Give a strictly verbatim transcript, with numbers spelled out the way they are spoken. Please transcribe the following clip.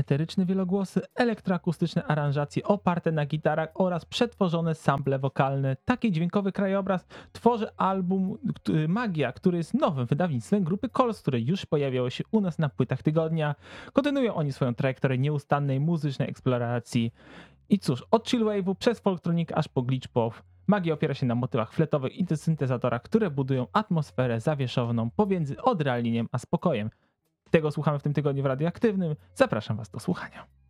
eteryczne wielogłosy, elektroakustyczne aranżacje oparte na gitarach oraz przetworzone sample wokalne. Taki dźwiękowy krajobraz tworzy album który- Magia, który jest nowym wydawnictwem grupy Kols, które już pojawiało się u nas na płytach tygodnia. Kontynuują oni swoją trajektorię nieustannej muzycznej eksploracji. I cóż, od chillwave'u przez folktronic aż po glitch pop, Magia opiera się na motywach fletowych i syntezatorach, które budują atmosferę zawieszoną pomiędzy odrealnieniem a spokojem. Tego słuchamy w tym tygodniu w Radioaktywnym. Zapraszam Was do słuchania.